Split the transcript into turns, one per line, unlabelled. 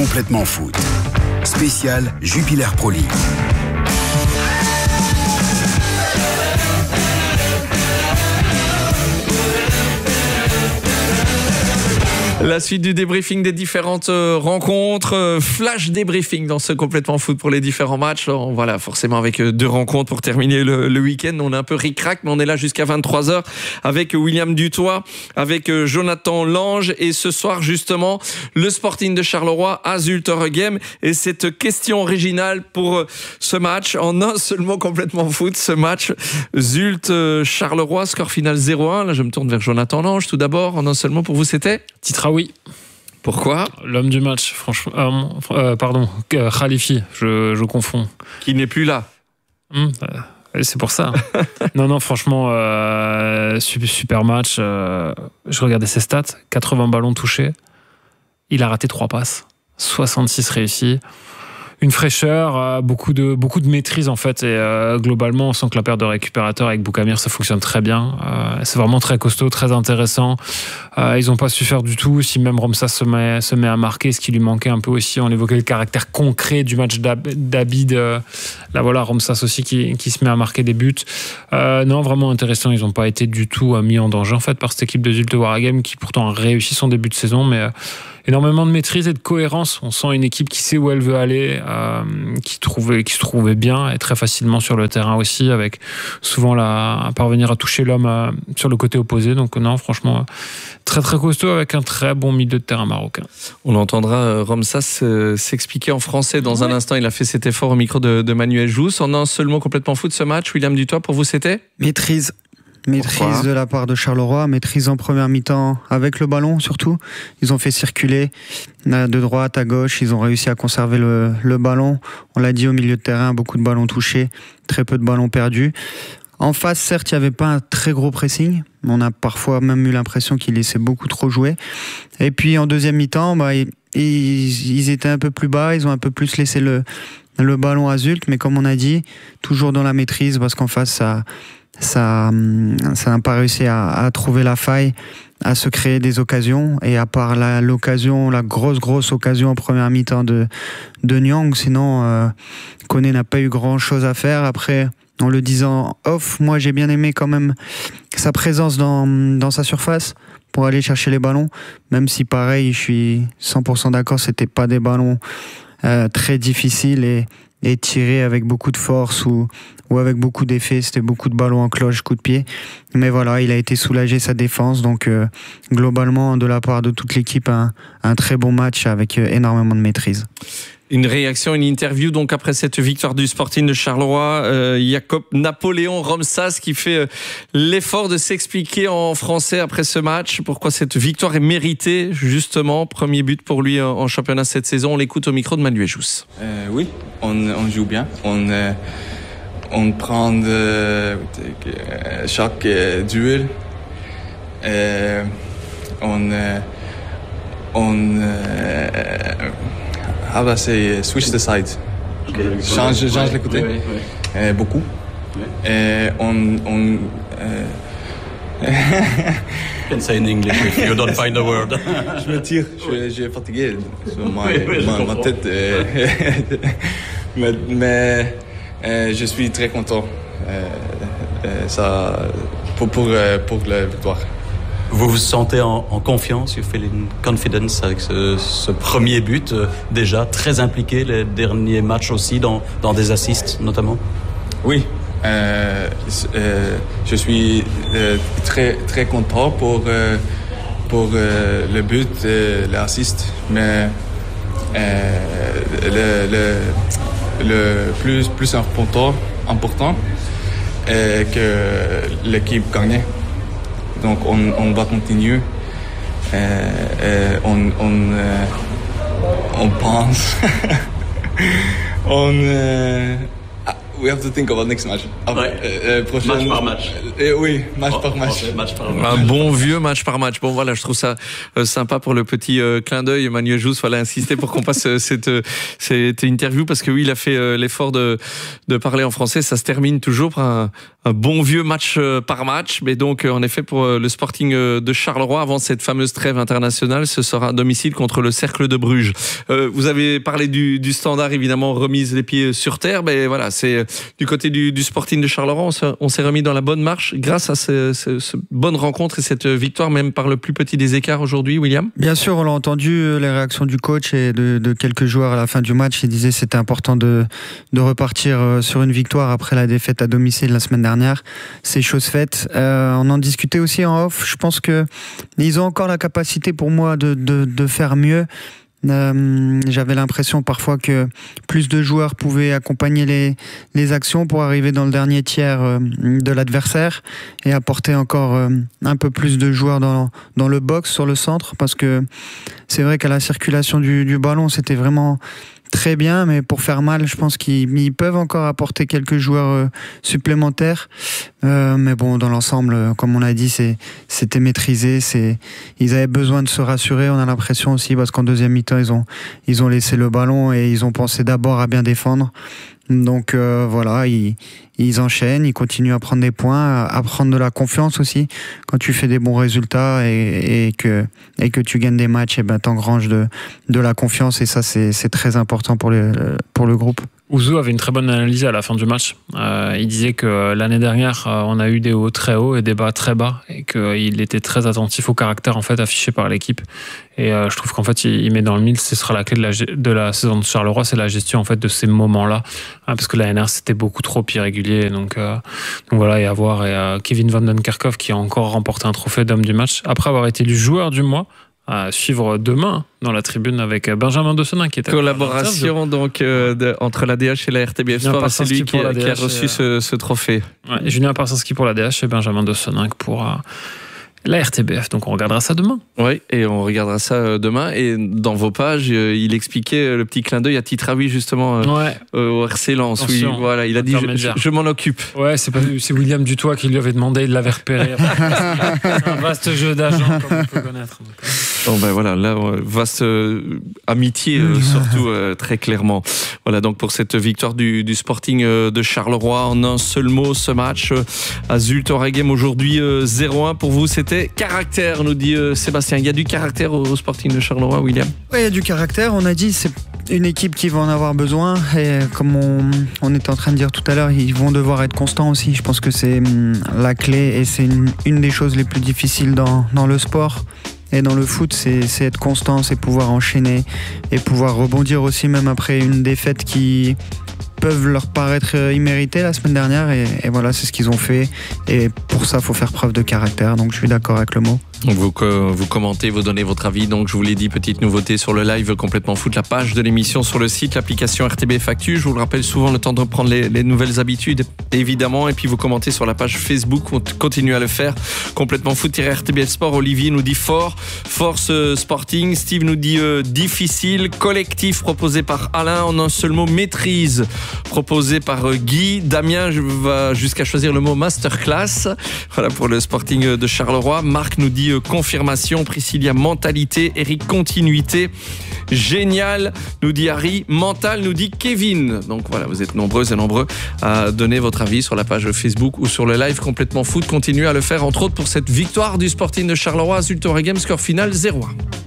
Complètement foot. Spécial Jupiler Pro League.
La suite du débriefing des différentes rencontres, flash débriefing dans ce Complètement Foot pour les différents matchs. Alors, voilà, forcément avec 2 rencontres pour terminer le week-end. On est un peu ric-rac, mais on est là jusqu'à 23h avec William Dutoit, avec Jonathan Lange et ce soir justement le Sporting de Charleroi à Zulte-Waregem. Et cette question originale pour ce match, en un seul mot Complètement Foot, ce match Zulte-Charleroi, score final 0-1. Là je me tourne vers Jonathan Lange tout d'abord. En un seul mot pour vous c'était
Titraoui.
Pourquoi ?
L'homme du match, franchement. Khalifi, je confonds.
Qui n'est plus là.
C'est pour ça. Non, franchement, super match. Je regardais ses stats, 80 ballons touchés. Il a raté 3 passes, 66 réussis. Une fraîcheur, beaucoup de maîtrise en fait, et globalement on sent que la paire de récupérateurs avec Boukamir ça fonctionne très bien. C'est vraiment très costaud, très intéressant. Ils n'ont pas su faire du tout. Si même Romsas se met à marquer, ce qui lui manquait un peu aussi, on évoquait le caractère concret du match d'Abid. Là voilà, Romsas aussi qui se met à marquer des buts. Non, vraiment intéressant. Ils n'ont pas été du tout mis en danger en fait par cette équipe de Zulte-Waregem qui pourtant a réussi son début de saison, mais énormément de maîtrise et de cohérence. On sent une équipe qui sait où elle veut aller, qui se trouvait bien et très facilement sur le terrain aussi, avec souvent à parvenir à toucher l'homme sur le côté opposé. Donc non, franchement, très très costaud avec un très bon milieu de terrain marocain.
On entendra Romsas s'expliquer en français dans un instant. Il a fait cet effort au micro de Manuel Jousse. En un seul mot Complètement Foot ce match, William Dutoit, pour vous c'était ?
Maîtrise
Pourquoi ?
de la part de Charleroi, maîtrise en première mi-temps avec le ballon surtout. Ils ont fait circuler de droite à gauche, ils ont réussi à conserver le ballon. On l'a dit, au milieu de terrain, beaucoup de ballons touchés, très peu de ballons perdus. En face, certes, il n'y avait pas un très gros pressing. On a parfois même eu l'impression qu'ils laissaient beaucoup trop jouer. Et puis en deuxième mi-temps, ils étaient un peu plus bas, ils ont un peu plus laissé le ballon à Zulte, mais comme on a dit, toujours dans la maîtrise, parce qu'en face, ça n'a pas réussi à trouver la faille, à se créer des occasions. Et à part la grosse occasion en première mi-temps de Nyang, sinon Koné n'a pas eu grand chose à faire. Après, en le disant off, moi j'ai bien aimé quand même sa présence dans sa surface pour aller chercher les ballons, même si pareil, je suis 100% d'accord, c'était pas des ballons très difficiles et tirés avec beaucoup de force ou avec beaucoup d'effet. C'était beaucoup de ballons en cloche, coup de pied. Mais voilà, il a été soulagé sa défense. Donc globalement, de la part de toute l'équipe, un très bon match avec énormément de maîtrise.
Une réaction, une interview donc après cette victoire du Sporting de Charleroi. Jacob Napoléon Romsas qui fait l'effort de s'expliquer en français après ce match. Pourquoi cette victoire est méritée justement. Premier but pour lui en championnat cette saison. On l'écoute au micro de Manuel Jousse.
Oui, on joue bien. On prend chaque duel. C'est switch the side. Okay. Change les côtés. Oui. Beaucoup. Oui. On
can say in English if you don't find a word.
Je me tire, je suis fatigué. Ma tête. Mais je suis très content. Pour la victoire.
Vous vous sentez en confiance, you feeling confidence avec ce premier but, déjà très impliqué, les derniers matchs aussi dans des assists notamment?
Oui, je suis très très content pour le but et l'assist, mais le plus important est que l'équipe gagne. Donc on va continuer. On pense. We have to think about next match.
Match par match.
Oui, match par match.
Match par match.
Un bon vieux match par match. Bon voilà, je trouve ça sympa pour le petit clin d'œil. Emmanuel Jousse, voilà, insister pour qu'on passe cette interview parce que oui, il a fait l'effort de parler en français. Ça se termine toujours par un bon vieux match par match. Mais donc, en effet, pour le Sporting de Charleroi, avant cette fameuse trêve internationale, ce sera à domicile contre le Cercle de Bruges. Vous avez parlé du Standard, évidemment, remise les pieds sur terre. Mais voilà, c'est du côté du Sporting de Charleroi, on s'est remis dans la bonne marche grâce à cette bonne rencontre et cette victoire, même par le plus petit des écarts aujourd'hui, William.
Bien sûr, on l'a entendu, les réactions du coach et de quelques joueurs à la fin du match. Il disait que c'était important de repartir sur une victoire après la défaite à domicile la semaine dernière. C'est chose faite. On en discutait aussi en off. Je pense qu'ils ont encore la capacité pour moi de faire mieux. J'avais l'impression parfois que plus de joueurs pouvaient accompagner les actions pour arriver dans le dernier tiers de l'adversaire et apporter encore un peu plus de joueurs dans le box sur le centre, parce que c'est vrai qu'à la circulation du ballon c'était vraiment très bien, mais pour faire mal, je pense qu'ils peuvent encore apporter quelques joueurs supplémentaires. Mais bon, dans l'ensemble, comme on a dit, c'était maîtrisé. Ils avaient besoin de se rassurer, on a l'impression aussi, parce qu'en deuxième mi-temps, ils ont laissé le ballon et ils ont pensé d'abord à bien défendre. Donc voilà, ils enchaînent, ils continuent à prendre des points, à prendre de la confiance aussi. Quand tu fais des bons résultats et que tu gagnes des matchs, et ben t'engranges de la confiance, et ça c'est très important pour le groupe.
Ouzou avait une très bonne analyse à la fin du match. Il disait que l'année dernière, on a eu des hauts très hauts et des bas très bas, et qu'il était très attentif au caractère en fait affiché par l'équipe. Et je trouve qu'en fait, il met dans le mille, ce sera la clé de la saison de Charleroi, c'est la gestion en fait de ces moments-là, parce que l'ANR c'était beaucoup trop irrégulier. Donc voilà, et à voir. Et Kevin Van Den Kerkhoff qui a encore remporté un trophée d'homme du match après avoir été élu joueur du mois. À suivre demain dans la tribune avec Benjamin De Senin qui est
collaboration donc entre l'ADH et la RTBF Sport, c'est lui qui a reçu ce trophée.
Ouais, Julien Parsinski pour l'ADH et Benjamin De Senin pour la RTBF, donc on regardera ça demain.
Oui, et on regardera ça demain. Et dans vos pages, il expliquait le petit clin d'œil à Titraoui justement au RC Lens. Oui, voilà, il a dit je m'en occupe.
Ouais, c'est William Dutoit qui lui avait demandé, il l'avait repéré. C'est un vaste jeu d'agents comme on peut connaître.
Bon ben voilà, là vaste amitié surtout très clairement. Voilà donc pour cette victoire du Sporting de Charleroi en un seul mot ce match à Zulte-Waregem aujourd'hui 0-1 pour vous, c'était caractère, nous dit Sébastien. Il y a du caractère au Sporting de Charleroi, William?
Oui, il y a du caractère, on a dit, c'est une équipe qui va en avoir besoin, et comme on était en train de dire tout à l'heure, ils vont devoir être constants aussi. Je pense que c'est la clé, et c'est une des choses les plus difficiles dans le sport. Et dans le foot, c'est être constant, c'est pouvoir enchaîner et pouvoir rebondir aussi, même après une défaite qui peuvent leur paraître imméritée la semaine dernière. Et voilà, c'est ce qu'ils ont fait. Et pour ça, il faut faire preuve de caractère. Donc je suis d'accord avec le mot.
Donc vous commentez, vous donnez votre avis. Donc je vous l'ai dit, petite nouveauté sur le live Complètement Foot, la page de l'émission sur le site, l'application RTBF Actu. Je vous le rappelle souvent, le temps de reprendre les nouvelles habitudes, évidemment. Et puis vous commentez sur la page Facebook, on continue à le faire. Complètement Foot-RTBF Sport. Olivier nous dit fort, force Sporting. Steve nous dit difficile. Collectif proposé par Alain, en un seul mot, maîtrise proposé par Guy. Damien va jusqu'à choisir le mot masterclass. Voilà pour le Sporting de Charleroi. Marc nous dit confirmation. Priscilla, mentalité. Eric, continuité. Génial, nous dit Harry. Mental, nous dit Kevin. Donc voilà, vous êtes nombreuses et nombreux à donner votre avis sur la page Facebook ou sur le live Complètement Foot. Continuez à le faire, entre autres pour cette victoire du Sporting de Charleroi à Zulte-Waregem, score final 0-1.